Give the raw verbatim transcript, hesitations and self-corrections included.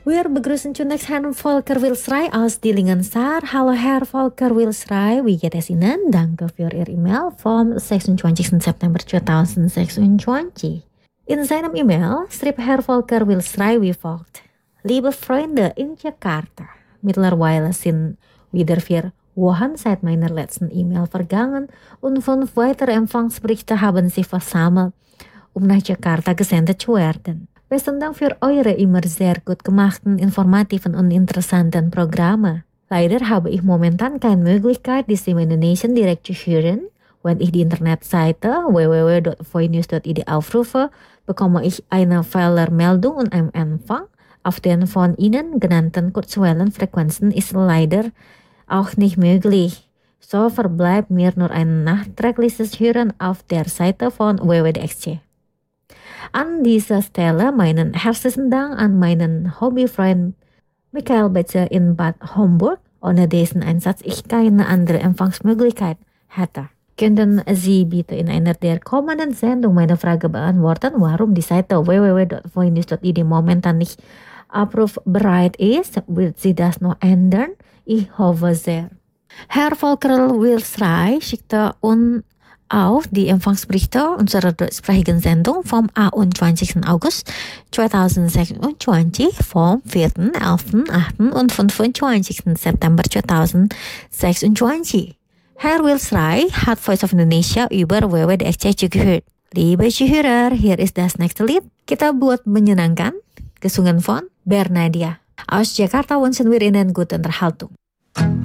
Wir begrüßen zunächst Herrn Volker Wilsrij aus Dillingenstraat. Hallo Herr Volker Wilsrij, wie geht es Ihnen? Danke für Ihr E-Mail vom sechsundzwanzigsten September zweitausendzweiundzwanzig. In seinem E-Mail schrieb Herr Volker Wilsrij wie folgt. Liebe Freunde in Jakarta, mittlerweile sind wieder vier Wochen seit meiner letzten E-Mail vergangen und fünf weitere Empfangsberichte haben sich versammelt, um nach Jakarta gesendet zu werden. Besten Dank für eure immer sehr gut gemachten, informativen und interessanten Programme. Leider habe ich momentan keine Möglichkeit, die Stimme Indonesien direkt zu hören. Wenn ich die Internetseite w w w punkt voinews punkt i d aufrufe, bekomme ich eine Fehlermeldung und einen Empfang. Auf den von Ihnen genannten Kurzwellenfrequenzen ist leider auch nicht möglich. So verbleibt mir nur ein nachträgliches Hören auf der Seite von w w w punkt d x c. An dieser Stelle meinen herzlichen Dank an meinen Hobbyfreund Michael Betze in Bad Homburg, ohne dessen Einsatz ich keine andere Empfangsmöglichkeit hätte. Könnten Sie bitte in einer der kommenden Sendungen meine Frage beantworten, warum die Seite w w w punkt voinews punkt i d momentan nicht abrufbereit ist? Wird sie das noch ändern? Ich hoffe sehr. Herr Volker Wilsrij schickte uns auch die Empfangsberichte unserer deutschsprachigen Sendung vom einundzwanzigsten August zweitausendsechsundzwanzig, vom vierten, elften, achten und fünfundzwanzigsten September zweitausendsechsundzwanzig. Herr Wilsrij hat Voice of Indonesia über w w w punkt d x c gehört. Liebe Zuhörer, hier ist das nächste Lied. Kita buat menyenangkan, gesungen von Bernadia. Aus Jakarta wünschen wir Ihnen gute Unterhaltung.